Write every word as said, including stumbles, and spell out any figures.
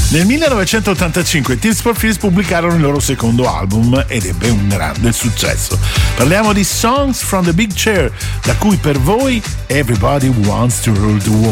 Nel millenovecentottantacinque i Tears for Fears pubblicarono il loro secondo album ed ebbe un grande successo. Parliamo di Songs from the Big Chair, da cui per voi Everybody Wants to Rule the World.